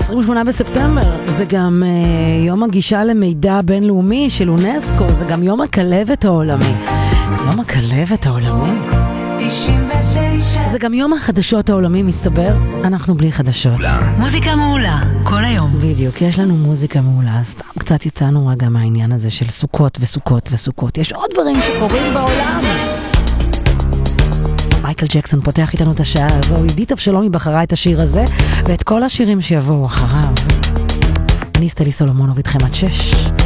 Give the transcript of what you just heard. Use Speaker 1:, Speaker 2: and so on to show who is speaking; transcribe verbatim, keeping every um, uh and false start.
Speaker 1: עשרים ושמונה בספטמבר, זה גם uh, יום הגישה למידע בינלאומי של אונסקו, זה גם יום הכלבת העולמי. יום הכלבת העולמי? תשעים ותשע. זה גם יום החדשות העולמי, מסתבר, אנחנו בלי חדשות.
Speaker 2: מוזיקה מעולה, כל היום.
Speaker 1: בדיוק, יש לנו מוזיקה מעולה, סתם קצת יצאנו רגע מהעניין הזה של סוכות וסוכות וסוכות. יש עוד דברים שקורים בעולם. מייקל ג'קסון פותח איתנו את השעה הזו, עידית אבשלומי בחרה את השיר הזה, ואת כל השירים שיבואו אחריו. אני סטלי סולומונוב איתכם עד שש.